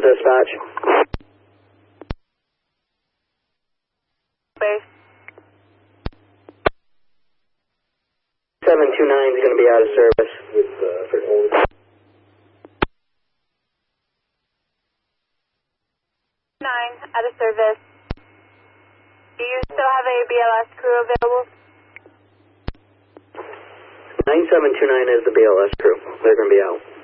dispatch. Base. 729 is going to be out of service. Out of service. Do you still have a BLS crew available? 9729 is the BLS crew. They're going to be out.